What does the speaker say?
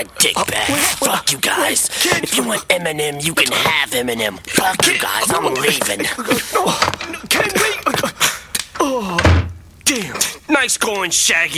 my dick back. Fuck you guys. If you want Eminem, you can have Eminem. Fuck you guys, I'm leaving. Ken, wait. Oh, damn. Nice going, Shaggy.